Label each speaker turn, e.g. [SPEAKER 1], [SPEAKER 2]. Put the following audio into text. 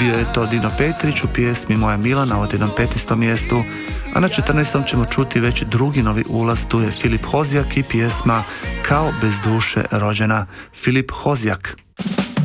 [SPEAKER 1] Bio je to Dino Petrić u pjesmi Moja Mila na otinom 15. mjestu, a na 14. ćemo čuti već drugi novi ulaz, tu je Filip Hozjak i pjesma Kao bez duše rođena. Filip Hozjak.